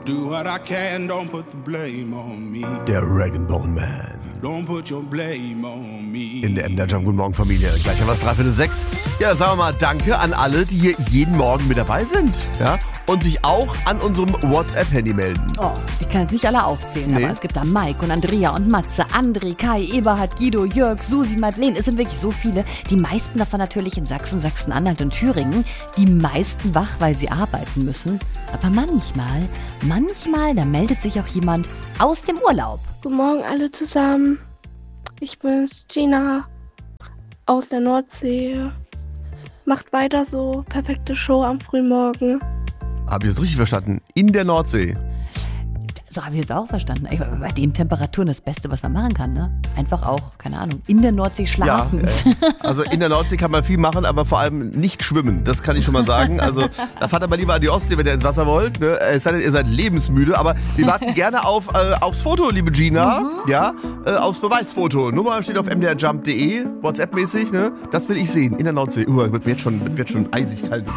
do what I can, don't put the blame on me. Der Rag & Bone Man. Don't put your blame on me. In der MDR Jam. Guten Morgen, Familie. Gleich haben wir es 3:45. Ja, sagen wir mal danke an alle, die hier jeden Morgen mit dabei sind. Ja? Und sich auch an unserem WhatsApp-Handy melden. Oh, ich kann jetzt nicht alle aufzählen, aber es gibt da Mike und Andrea und Matze, André, Kai, Eberhard, Guido, Jörg, Susi, Madeleine. Es sind wirklich so viele. Die meisten davon natürlich in Sachsen, Sachsen-Anhalt und Thüringen. Die meisten wach, weil sie arbeiten müssen. Aber manchmal, da meldet sich auch jemand aus dem Urlaub. Guten Morgen alle zusammen. Ich bin's, Gina aus der Nordsee. Macht weiter so. Perfekte Show am Frühmorgen. Habe ich das richtig verstanden? In der Nordsee. So habe ich jetzt auch verstanden. Bei den Temperaturen das Beste, was man machen kann, ne? Einfach auch, keine Ahnung, in der Nordsee schlafen. Ja, also in der Nordsee kann man viel machen, aber vor allem nicht schwimmen. Das kann ich schon mal sagen. Also da fahrt aber lieber an die Ostsee, wenn ihr ins Wasser wollt. Ne? Es sei denn, ihr seid lebensmüde. Aber wir warten gerne aufs Foto, liebe Gina. Ja, aufs Beweisfoto. Nummer steht auf mdrjump.de, WhatsApp-mäßig. Ne? Das will ich sehen, in der Nordsee. Wird mir jetzt schon eisig kalt.